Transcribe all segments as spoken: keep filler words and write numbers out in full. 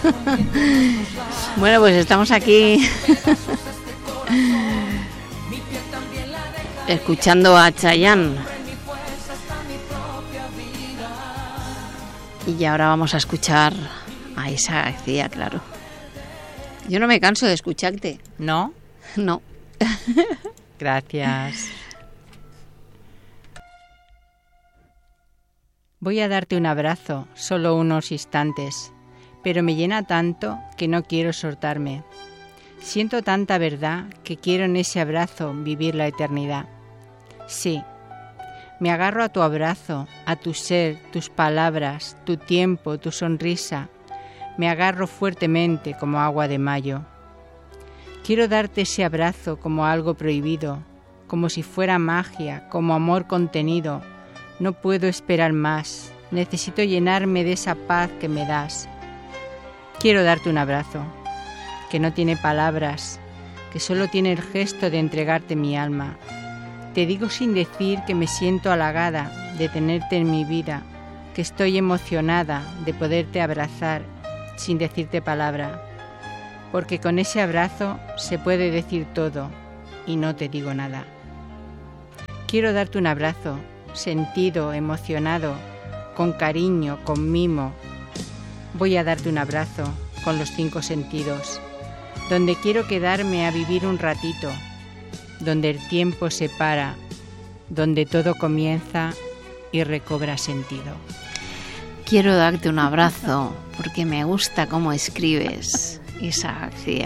Bueno, pues estamos aquí escuchando a Chayanne. Y ahora vamos a escuchar a Isa García, claro. Yo no me canso de escucharte. ¿No? No. Gracias. Voy a darte un abrazo, solo unos instantes, pero me llena tanto que no quiero soltarme. Siento tanta verdad que quiero en ese abrazo vivir la eternidad. Sí, me agarro a tu abrazo, a tu ser, tus palabras, tu tiempo, tu sonrisa. Me agarro fuertemente como agua de mayo. Quiero darte ese abrazo como algo prohibido, como si fuera magia, como amor contenido. No puedo esperar más, necesito llenarme de esa paz que me das. Quiero darte un abrazo, que no tiene palabras, que solo tiene el gesto de entregarte mi alma. Te digo sin decir que me siento halagada de tenerte en mi vida, que estoy emocionada de poderte abrazar sin decirte palabra, porque con ese abrazo se puede decir todo y no te digo nada. Quiero darte un abrazo, sentido, emocionado, con cariño, con mimo. Voy a darte un abrazo con los cinco sentidos, donde quiero quedarme a vivir un ratito, donde el tiempo se para, donde todo comienza y recobra sentido. Quiero darte un abrazo porque me gusta cómo escribes, Isa García.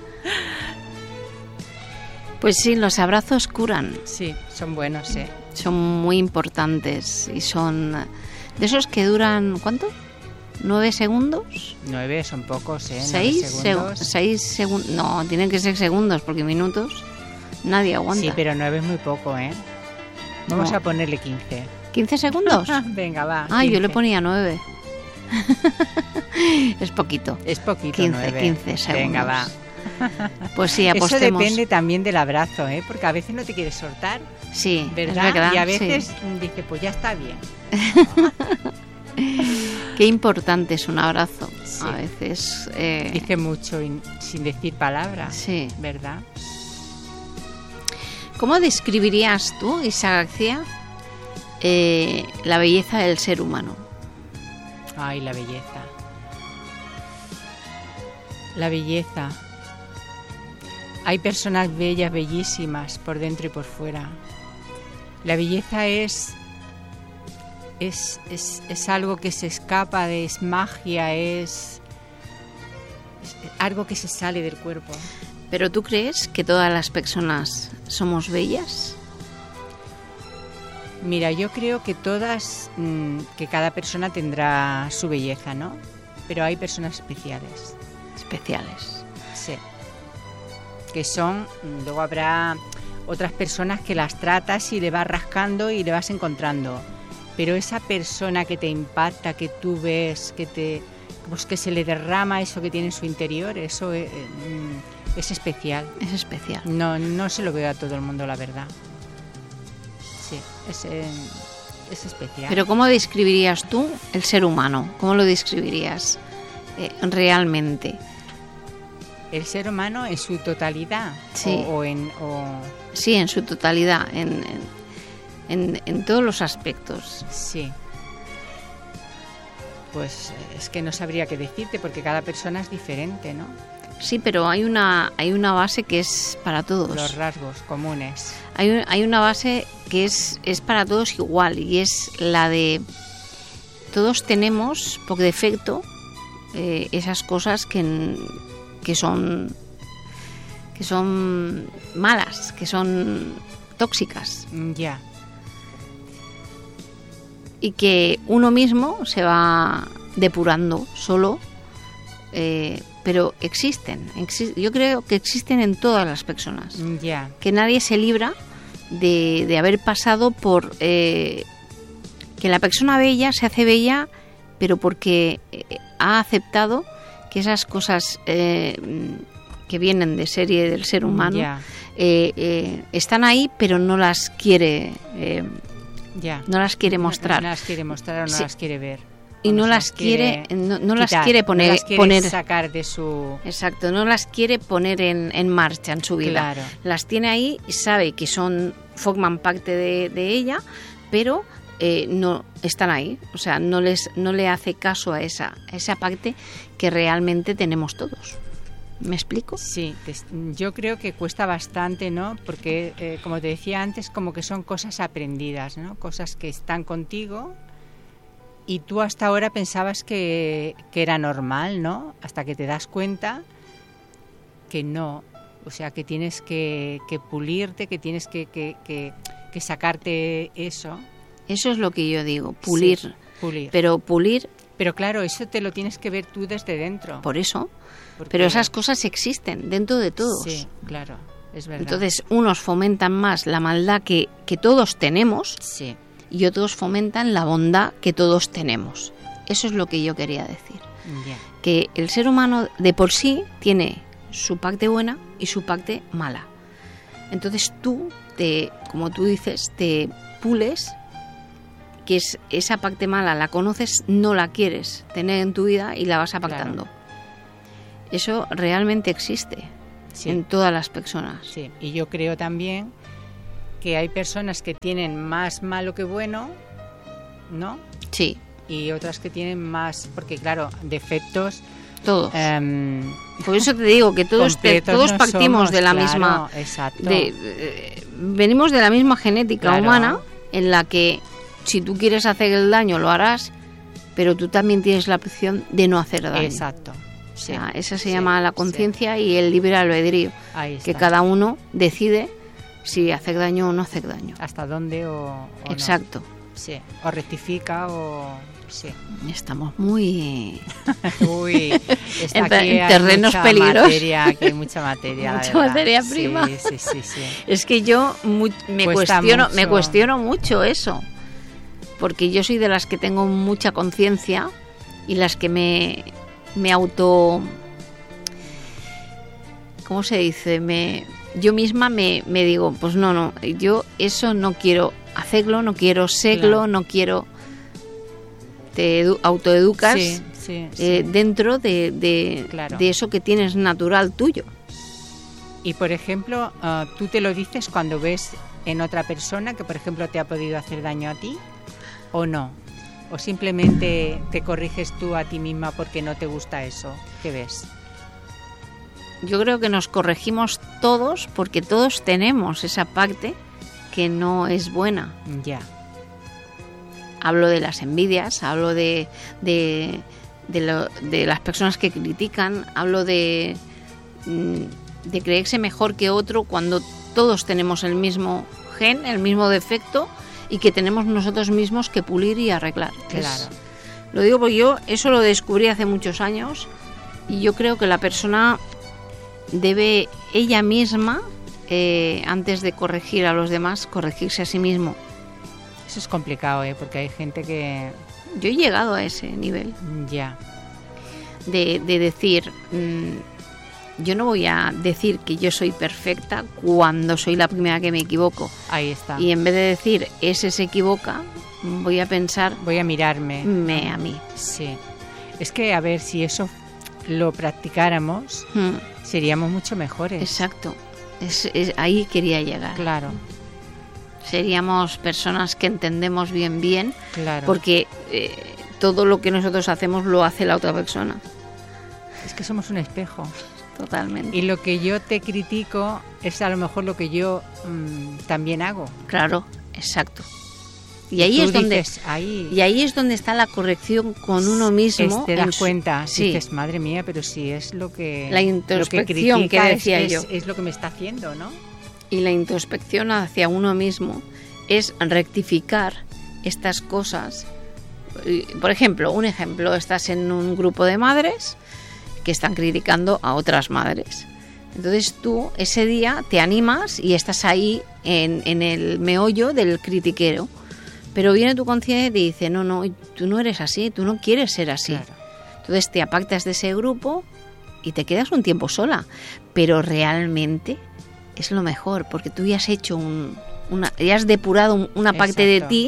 Pues sí, los abrazos curan. Sí, son buenos, ¿eh? Son muy importantes y son de esos que duran, ¿cuánto? ¿Nueve segundos? Nueve son pocos, ¿eh? ¿Seis segundos? Seis segundos. No, tienen que ser segundos porque minutos nadie aguanta. Sí, pero nueve es muy poco, ¿eh? Vamos no. a ponerle quince. ¿quince segundos? Venga, va. Ah, yo le ponía nueve. Es poquito. Es poquito, quince, nueve. quince segundos. Venga, va. Pues sí, apostemos. Eso depende también del abrazo, ¿eh? Porque a veces no te quieres soltar. Sí, ¿verdad? Es verdad. Y a veces sí. dice, pues ya está bien. Qué importante es un abrazo. Sí. A veces... Eh... Dice mucho y, sin decir palabras. Sí. ¿Verdad? ¿Cómo describirías tú, Isa García, eh, la belleza del ser humano? Ay, la belleza. La belleza. Hay personas bellas, bellísimas, por dentro y por fuera. La belleza es, es, es, es algo que se escapa, de, es magia, es, es algo que se sale del cuerpo. ¿Pero tú crees que todas las personas somos bellas? Mira, yo creo que todas, mmm, que cada persona tendrá su belleza, ¿no? Pero hay personas especiales. Especiales. Sí. Que son, luego habrá otras personas que las tratas y le vas rascando y le vas encontrando. Pero esa persona que te impacta, que tú ves, que te, pues que se le derrama eso que tiene en su interior, eso es, es especial. Es especial. No, no se lo veo a todo el mundo, la verdad. Sí, es, eh, es especial. Pero ¿cómo describirías tú el ser humano? ¿Cómo lo describirías eh, realmente? El ser humano en su totalidad. Sí. O, o en, o... Sí, en su totalidad, en, en, en todos los aspectos. Sí. Pues es que no sabría qué decirte porque cada persona es diferente, ¿no? Sí, pero hay una hay una base que es para todos. Los rasgos comunes. Hay, hay una base que es, es para todos igual y es la de todos tenemos por defecto eh, esas cosas que, que son que son malas, que son tóxicas. Ya. Y que uno mismo se va depurando solo, eh, pero existen. Exi- yo creo que existen en todas las personas. Ya. Que nadie se libra de, de haber pasado por... Eh, que la persona bella se hace bella, pero porque eh, ha aceptado que esas cosas eh, que vienen de serie del ser humano Ya. eh, eh, están ahí, pero no las quiere... Eh, Ya. No las quiere mostrar. No, no las quiere mostrar o no Sí. las quiere ver. y no las quiere, quiere no, no las quitar, quiere poner, no las quiere poner sacar de su... Exacto, no las quiere poner en, en marcha en su vida. Claro. Las tiene ahí, sabe que son forman parte de, de ella, pero eh, no están ahí. O sea, no les no le hace caso a esa, a esa parte que realmente tenemos todos. ¿Me explico? Sí, yo creo que cuesta bastante, ¿no? Porque, eh, como te decía antes, como que son cosas aprendidas, ¿no? Cosas que están contigo y tú hasta ahora pensabas que, que era normal, ¿no? Hasta que te das cuenta que no. O sea, que tienes que, que pulirte, que tienes que, que, que, que sacarte eso. Eso es lo que yo digo, pulir. Sí, pulir. Pero pulir... Pero claro, eso te lo tienes que ver tú desde dentro. Por eso... Porque... Pero esas cosas existen dentro de todos. Sí, claro, es verdad. Entonces, unos fomentan más la maldad que, que todos tenemos, sí, y otros fomentan la bondad que todos tenemos. Eso es lo que yo quería decir. Yeah. Que el ser humano de por sí tiene su parte buena y su parte mala. Entonces tú, te, como tú dices, te pules, que es esa parte mala, la conoces, no la quieres tener en tu vida y la vas apartando. Claro. Eso realmente existe, sí, en todas las personas. Sí, y yo creo también que hay personas que tienen más malo que bueno, ¿no? Sí. Y otras que tienen más, porque claro, defectos... Todos. Um, Por eso te digo que todos, te, todos no partimos somos, de la claro, misma... Exacto. De, de, venimos de la misma genética, claro, humana, en la que si tú quieres hacer el daño lo harás, pero tú también tienes la opción de no hacer daño. Exacto. O sea, sí, esa se sí, llama la conciencia, sí, y el libre albedrío, que está. Cada uno decide si hacer daño o no hacer daño. Hasta dónde o, o Exacto. No. Sí, o rectifica o... Sí. Estamos muy... Uy, está en, aquí en terrenos mucha peligrosos. Materia, aquí hay mucha materia, mucha la materia prima. Sí, sí, sí, sí. Es que yo muy, me, cuestiono, me cuestiono mucho eso, porque yo soy de las que tengo mucha conciencia y las que me... me auto... ¿Cómo se dice? Me, yo misma me, me digo, pues no, no, yo eso no quiero hacerlo, no quiero serlo, claro, no quiero... Te edu- autoeducas sí, sí, sí. Eh, dentro de, de, claro, de eso que tienes natural tuyo. Y, por ejemplo, uh, ¿tú te lo dices cuando ves en otra persona que, por ejemplo, te ha podido hacer daño a ti o no? ¿O simplemente te corriges tú a ti misma porque no te gusta eso que ves? Yo creo que nos corregimos todos porque todos tenemos esa parte que no es buena. Ya. Hablo de las envidias, hablo de, de, de, lo, de las personas que critican, hablo de, de creerse mejor que otro cuando todos tenemos el mismo gen, el mismo defecto, y que tenemos nosotros mismos que pulir y arreglar. Claro. Es, lo digo porque yo eso lo descubrí hace muchos años y yo creo que la persona debe ella misma, eh, antes de corregir a los demás, corregirse a sí mismo. Eso es complicado, ¿eh? Porque hay gente que... Yo he llegado a ese nivel. Ya. De, de decir... Mmm, yo no voy a decir que yo soy perfecta cuando soy la primera que me equivoco. Ahí está. Y en vez de decir, ese se equivoca, voy a pensar... Voy a mirarme. Me a mí. Sí. Es que, a ver, si eso lo practicáramos, hmm. seríamos mucho mejores. Exacto. Es, es, ahí quería llegar. Claro. Seríamos personas que entendemos bien bien. Claro. Porque eh, todo lo que nosotros hacemos lo hace la otra persona. Es que somos un espejo. Totalmente. Y lo que yo te critico es a lo mejor lo que yo mmm, también hago. Claro, exacto. Y, y ahí es donde dices, ahí, y ahí es donde está la corrección con uno mismo. Es, te das su, cuenta, sí. dices, madre mía, pero si es lo que la introspección lo que, que decía es, yo es, es lo que me está haciendo, ¿no? Y la introspección hacia uno mismo es rectificar estas cosas. Por ejemplo, un ejemplo, estás en un grupo de madres que están criticando a otras madres. Entonces tú ese día te animas y estás ahí en, en el meollo del critiquero. Pero viene tu conciencia y te dice, no, no, tú no eres así, tú no quieres ser así. Claro. Entonces te apartas de ese grupo y te quedas un tiempo sola. Pero realmente es lo mejor, porque tú ya has hecho un, una, ya has depurado un, una parte Exacto. de ti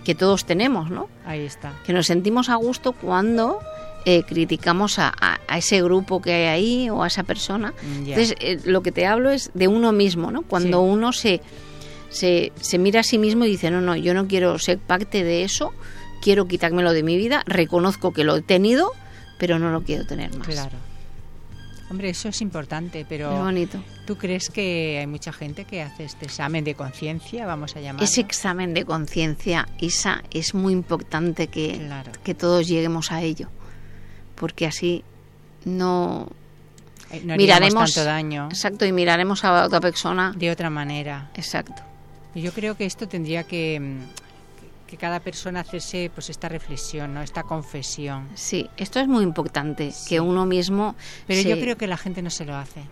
que todos tenemos, ¿no? Ahí está. Que nos sentimos a gusto cuando eh, criticamos a, a, a ese grupo que hay ahí o a esa persona. Ya. Entonces, eh, lo que te hablo es de uno mismo, ¿no? Cuando Sí. uno se, se, se mira a sí mismo y dice, no, no, yo no quiero ser parte de eso, quiero quitármelo de mi vida, reconozco que lo he tenido, pero no lo quiero tener más. Claro. Hombre, eso es importante, pero Qué bonito. ¿tú crees que hay mucha gente que hace este examen de conciencia, vamos a llamarlo? Ese examen de conciencia, Isa, es muy importante que, Claro. que todos lleguemos a ello, porque así no... Eh, no haríamos miraremos tanto daño Exacto, y miraremos a otra persona. de otra manera. Exacto. Yo creo que esto tendría que, mm, que cada persona hacerse pues esta reflexión, ¿no? Esta confesión. Sí, esto es muy importante, Sí. que uno mismo... Pero se- yo creo que la gente no se lo hace.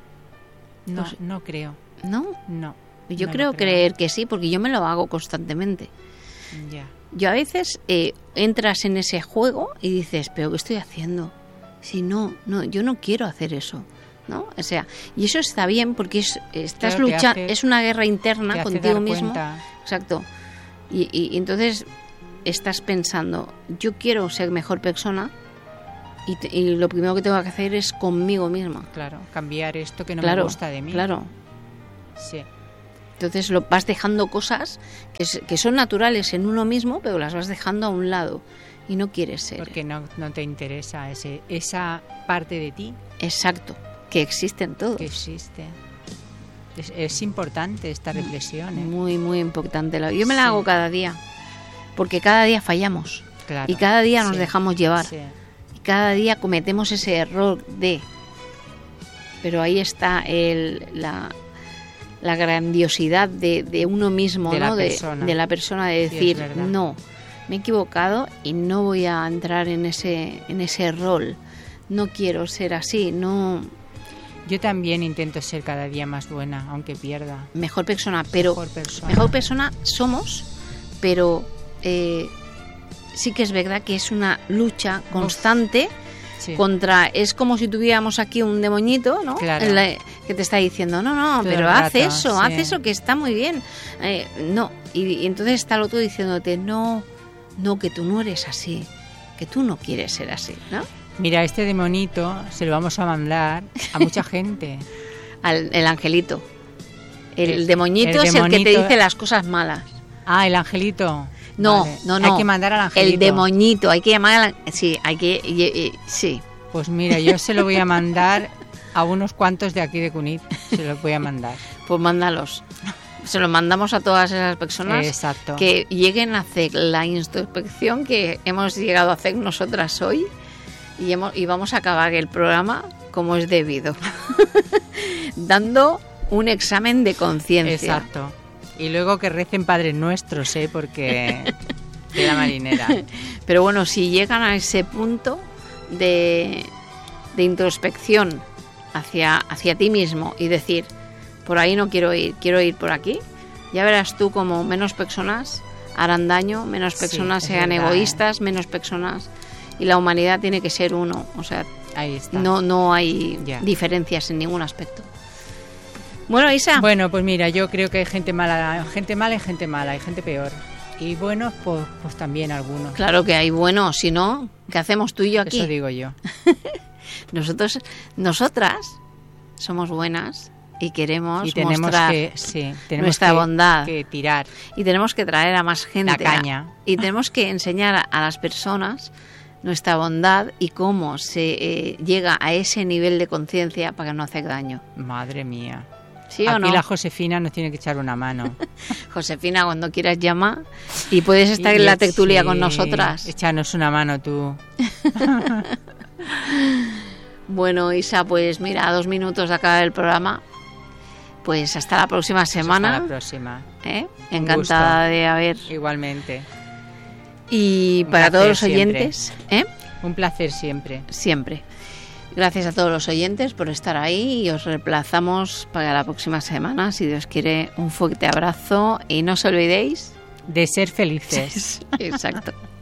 No, Pues- no creo. ¿No? No. Yo no lo creo creer que sí, porque yo me lo hago constantemente. Ya. Yo a veces eh, entras en ese juego y dices, ¿pero qué estoy haciendo? Si no, no, yo no quiero hacer eso, ¿no? O sea, y eso está bien porque es, estás Claro, te luchando, hace- es una guerra Te interna hace contigo dar mismo. cuenta. Exacto. Y, y- y entonces estás pensando, yo quiero ser mejor persona y, te- y lo primero que tengo que hacer es conmigo misma. Claro, cambiar esto que no claro, me gusta de mí. Claro. Sí. Entonces lo vas dejando cosas que, s- que son naturales en uno mismo, pero las vas dejando a un lado y no quieres ser. Porque no, no te interesa ese, esa parte de ti Exacto, que existen todos. que existe. Es, es importante esta reflexión, ¿eh? Muy, muy importante. La- Yo me la Sí. hago cada día, porque cada día fallamos Claro. y cada día nos Sí. dejamos llevar. Sí. Y cada día cometemos ese error de... Pero ahí está el, la, la grandiosidad de, de uno mismo, De la ¿no? De, persona. de la persona, de Sí, es decir, verdad. no, me he equivocado y no voy a entrar en ese, en ese rol. No quiero ser así, no... Yo también intento ser cada día más buena, aunque pierda. Mejor persona, pero... Mejor persona. Mejor persona somos, pero eh, sí que es verdad que es una lucha constante Sí. contra... Es como si tuviéramos aquí un demonito, ¿no? Claro. En la- que te está diciendo, no, no, Todo pero el haz rato, eso, haz sí. eso que está muy bien. Eh, no, y, y entonces está el otro diciéndote, no, no, que tú no eres así, que tú no quieres ser así, ¿no? Mira, este demonito se lo vamos a mandar a mucha gente. Al, el angelito. El, El- demonito el es el que te demonito- dice las cosas malas. Ah, el angelito. No, Vale. no, no. Hay que mandar al angelito. El demonito, hay que llamar al... Sí, hay que... y- y- sí. Pues mira, yo se lo voy a mandar a unos cuantos de aquí de Cunit. Se los voy a mandar. Pues mándalos. Se los mandamos a todas esas personas Exacto. que lleguen a hacer la introspección que hemos llegado a hacer nosotras hoy y, hemos, y vamos a acabar el programa como es debido, dando un examen de conciencia. Exacto. Y luego que recen Padres Nuestros, ¿eh? Porque de la marinera. Pero bueno, si llegan a ese punto de, de introspección hacia, hacia ti mismo y decir, por ahí no quiero ir, quiero ir por aquí, ya verás tú como menos personas harán daño, menos Sí, personas es sean verdad, egoístas, menos personas, y la humanidad tiene que ser uno, o sea, Ahí está. no, no hay Ya. diferencias en ningún aspecto. Bueno, Isa, Bueno, pues mira, yo creo que hay gente mala, gente mala y gente mala, hay gente peor. Y buenos, pues, pues también algunos. claro que hay buenos, si no, ¿qué hacemos tú y yo aquí? Eso digo yo. Nosotros, nosotras somos buenas y queremos Y tenemos mostrar que, sí, tenemos nuestra que, bondad que tirar. y tenemos que traer a más gente La caña. a- y tenemos que enseñar a, a las personas nuestra bondad y cómo se eh, llega a ese nivel de conciencia para no hacer daño. Madre mía. ¿Sí o Aquí no? la Josefina nos tiene que echar una mano. Josefina, cuando quieras llama y puedes estar en la tertulia Sí, con nosotras. Échanos una mano tú. Bueno, Isa, pues mira, a dos minutos de acabar el programa. Pues hasta la próxima semana. Hasta la próxima. ¿eh? Un Encantada gusto. de haber. Igualmente. Y Un para todos placer los siempre. oyentes, ¿eh? Un placer siempre. Siempre. Gracias a todos los oyentes por estar ahí y os reemplazamos para la próxima semana. Si Dios quiere, un fuerte abrazo y no os olvidéis. De ser felices. Exacto.